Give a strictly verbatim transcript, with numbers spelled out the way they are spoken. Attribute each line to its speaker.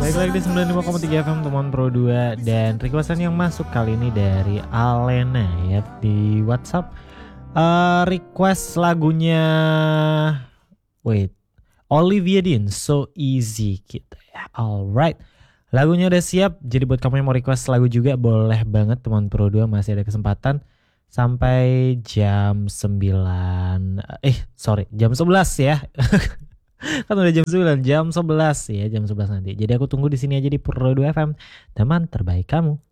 Speaker 1: Baik lagi di sembilan puluh lima koma tiga F M teman Pro dua. Dan requestan yang masuk kali ini dari Alena ya di WhatsApp. uh, Request lagunya Wait Olivia Dean, So Easy gitu ya. Alright, lagunya udah siap. Jadi buat kamu yang mau request lagu juga boleh banget teman Pro dua. Masih ada kesempatan sampai jam sembilan. Eh sorry jam sebelas ya. Kan udah jam sembilan, jam sebelas ya, jam sebelas nanti. Jadi aku tunggu di sini aja di Pro dua F M, teman terbaik kamu.